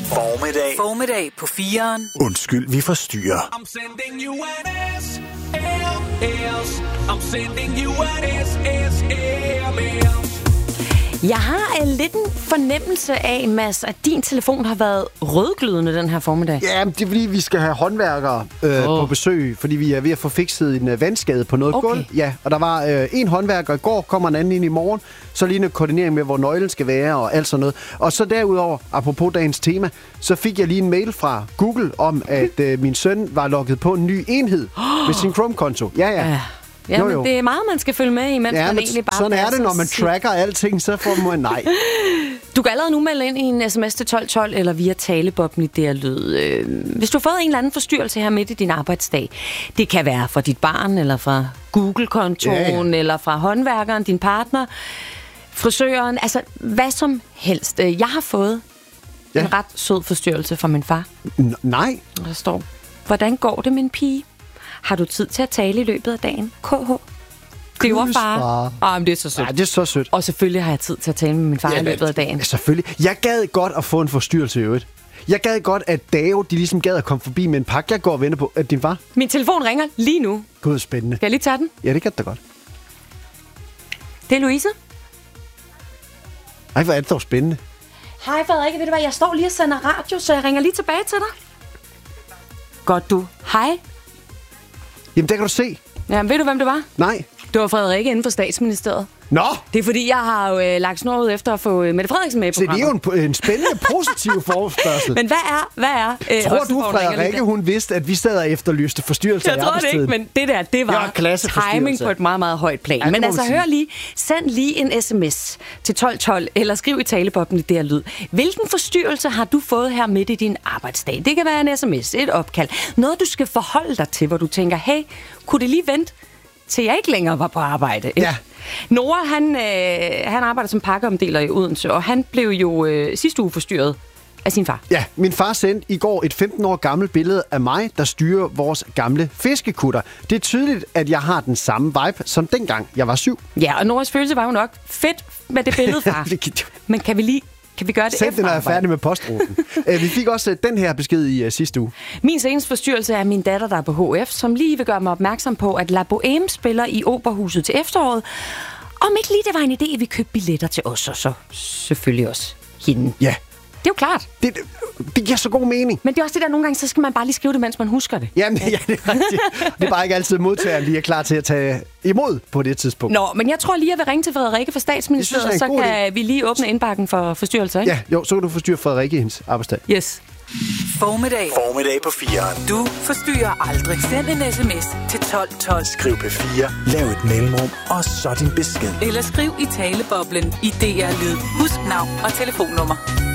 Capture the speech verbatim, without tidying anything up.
Formiddag. Formiddag på fireren. Undskyld, vi forstyrrer. I'm sending you an S M S. I'm sending you an S S M S. Jeg har en lidt en fornemmelse af, Mads, at din telefon har været rødglødende den her formiddag. Ja, det er fordi, vi skal have håndværkere øh, oh. på besøg, fordi vi er ved at få fikset en uh, vandskade på noget Okay. gulv. Ja, og der var øh, en håndværker i går, kommer en anden ind i morgen, så lige en koordinering med, hvor nøglen skal være og alt sådan noget. Og så derudover, apropos dagens tema, så fik jeg lige en mail fra Google om, at øh, min søn var logget på en ny enhed med sin Chrome-konto. Ja, ja. Ja. Ja, Jo, men jo. det er meget, man skal følge med i, mens Ja, man men egentlig bare sådan er det, passer når man sit- tracker alting, så får man nej. Du kan allerede nu melde ind i en sms til tolv tolv eller via talebobben i det lyd. Øh, Hvis du har fået en eller anden forstyrrelse her midt i din arbejdsdag, det kan være fra dit barn, eller fra Google-kontoen, Ja, ja. eller fra håndværkeren, din partner, frisøren, altså hvad som helst. Øh, Jeg har fået Ja. en ret sød forstyrrelse fra min far. N- nej. Der står, hvordan går det, min pige? Har du tid til at tale i løbet af dagen? K H. Det var Kys, far. far. Ah, men det er så sødt. Nej, det er så sødt. Og selvfølgelig har jeg tid til at tale med min far i løbet af dagen. Ja, selvfølgelig. Jeg gad godt at få en forstyrrelse i øvrigt. Jeg gad godt, at Dave, de ligesom gad at komme forbi med en pakke. Jeg går og venter på, at din far... Min telefon ringer lige nu. Gud, spændende. Skal jeg lige tage den? Ja, det kan da godt. Det er Louise. Ej, hvor er det dog spændende. Hej Frederikke, ved du hvad, jeg står lige og sender radio, så jeg ringer lige tilbage til dig. Godt du. Hej. Jamen, der kan du se. Jamen, ved du, hvem det var? Nej. Det var Frederikke inden for Statsministeriet. Nå, Det er fordi, jeg har jo øh, lagt snor ud efter at få øh, Mette Frederiksen med i så det er programmet. jo en, en spændende, positiv forespørgsel. Men hvad er, hvad er... Øh, Tror også du, for, hun ringer lige Frederikke, der? hun vidste, at vi sad og efterlyste forstyrrelser Jeg i tror det ikke, arbejdstiden? men det der, det Ja, var klasseforstyrrelse. timing på et meget, meget højt plan. Ja, det Men må altså, man sige. hør lige, send lige en sms til tolv tolv, eller skriv i talebobben i det her lyd. Hvilken forstyrrelse har du fået her midt i din arbejdsdag? Det kan være en sms, et opkald, noget du skal forholde dig til, hvor du tænker, hey, kunne det lige vente, til jeg ikke længere var på arbejde? Ja. Nora, han, øh, han arbejder som pakkeomdeler i Odense, og han blev jo øh, sidste uge forstyrret af sin far. Ja, min far sendte i går et femten år gammelt billede af mig, der styrer vores gamle fiskekutter. Det er tydeligt, at jeg har den samme vibe, som dengang jeg var syv. Ja, og Noras følelse var jo nok fedt med det billede, far. Men kan vi lige kan vi gøre det Send efter den, når jeg er arbejde? færdig med postruten. uh, vi fik også uh, den her besked i uh, sidste uge. Min seneste forstyrrelse er min datter, der er på H F, som lige vil gøre mig opmærksom på, at La Bohème spiller i Operahuset til efteråret. Om ikke lige det var en idé, at vi købte billetter til os, og så selvfølgelig også hende. Ja, Det er jo klart. det, det, det giver så god mening. Men det er også det der, nogle gange, så skal man bare lige skrive det, mens man husker det. Jamen, ja, det er rigtigt. Det er bare ikke altid modtageren lige er klar til at tage imod på det tidspunkt. Nå, men jeg tror lige, jeg vil ringe til Frederikke fra Statsministeriet, Det synes jeg er en så god kan vi lige åbne indbakken for forstyrrelser, ikke? Ja, jo, så kan du forstyrre Frederikke i hendes arbejdsdag. Yes. Formiddag. Formiddag på fireren. Du forstyrrer aldrig. Send en sms til tolv tolv. Skriv P fire, lav et mellemrum, og så din besked. Eller skriv i taleboblen i D R Lyd. Husk navn og telefonnummer.